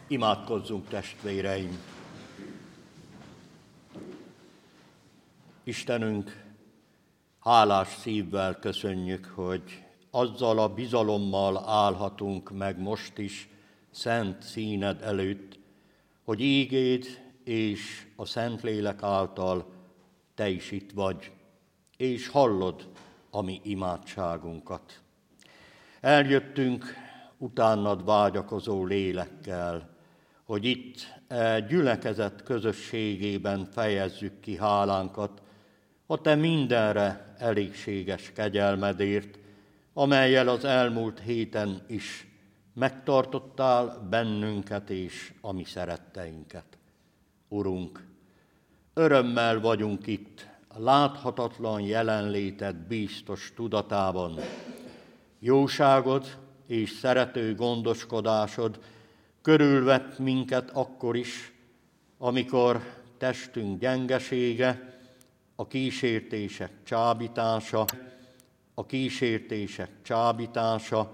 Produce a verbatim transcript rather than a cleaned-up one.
Imádkozzunk, testvéreim! Istenünk, hálás szívvel köszönjük, hogy azzal a bizalommal állhatunk meg most is szent színed előtt, hogy ígéd és a Szentlélek által te is itt vagy, és hallod a mi imádságunkat. Eljöttünk utánad vágyakozó lélekkel, hogy itt e gyülekezet közösségében fejezzük ki hálánkat a te mindenre elégséges kegyelmedért, amellyel az elmúlt héten is megtartottál bennünket és a mi szeretteinket. Urunk, örömmel vagyunk itt, láthatatlan jelenléted biztos tudatában. Jóságod és szerető gondoskodásod körülvett minket akkor is, amikor testünk gyengesége, a kísértések csábítása, a kísértések csábítása